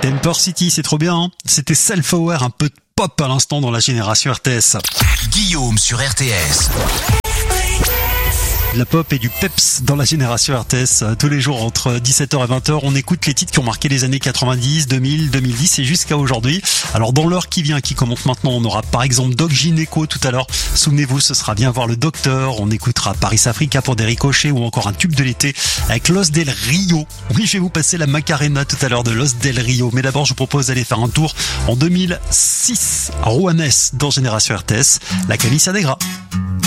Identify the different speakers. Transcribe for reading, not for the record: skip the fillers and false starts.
Speaker 1: Temper City, c'est trop bien, hein. C'était Self-Aware, un peu de pop à l'instant dans la génération RTS.
Speaker 2: Guillaume sur RTS.
Speaker 1: La pop et du peps dans la génération RTS. Tous les jours entre 17h et 20h, on écoute les titres qui ont marqué les années 90, 2000, 2010 et jusqu'à aujourd'hui. Alors dans l'heure qui vient, qui commence maintenant, on aura par exemple Doc Gineco tout à l'heure. Souvenez-vous, ce sera Viens voir le docteur. On écoutera Paris Africa pour des ricochets ou encore un tube de l'été avec Los Del Rio. Oui, je vais vous passer la Macarena tout à l'heure de Los Del Rio. Mais d'abord, je vous propose d'aller faire un tour en 2006 à Roanès dans Génération RTS. La Camisa Negra.